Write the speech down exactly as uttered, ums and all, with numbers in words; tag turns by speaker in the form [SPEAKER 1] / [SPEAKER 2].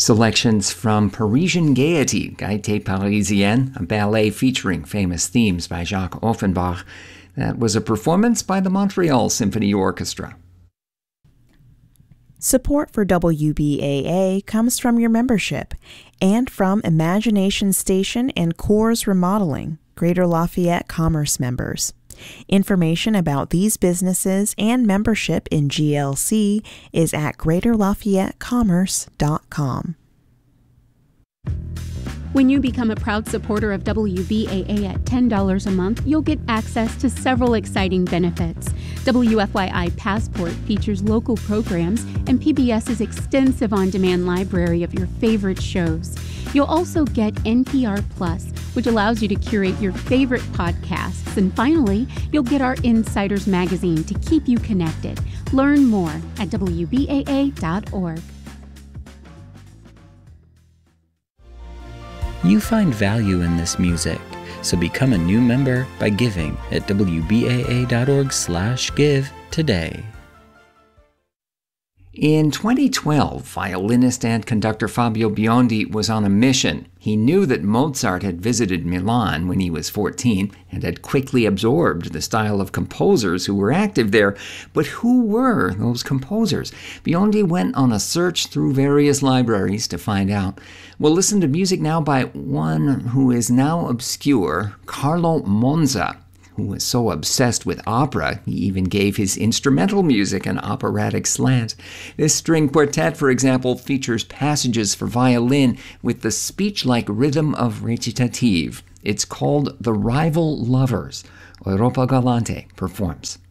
[SPEAKER 1] Selections from Parisian Gaiety, Gaieté Parisienne, a ballet featuring famous themes by Jacques Offenbach. That was a performance by the Montreal Symphony Orchestra.
[SPEAKER 2] Support for W B A A comes from your membership and from Imagination Station and Coors Remodeling, Greater Lafayette Commerce members. Information about these businesses and membership in G L C is at greater lafayette commerce dot com.
[SPEAKER 3] When you become a proud supporter of W B A A at ten dollars a month, you'll get access to several exciting benefits. W F Y I Passport features local programs and PBS's extensive on-demand library of your favorite shows. You'll also get N P R Plus, which allows you to curate your favorite podcasts. And finally, you'll get our Insiders magazine to keep you connected. Learn more at W B A A dot org.
[SPEAKER 4] You find value in this music, so become a new member by giving at W B A A dot org slash give today.
[SPEAKER 1] In twenty twelve, violinist and conductor Fabio Biondi was on a mission. He knew that Mozart had visited Milan when he was fourteen and had quickly absorbed the style of composers who were active there. But who were those composers? Biondi went on a search through various libraries to find out. We'll listen to music now by one who is now obscure, Carlo Monza, who was so obsessed with opera, he even gave his instrumental music an operatic slant. This string quartet, for example, features passages for violin with the speech-like rhythm of recitative. It's called The Rival Lovers. Europa Galante performs.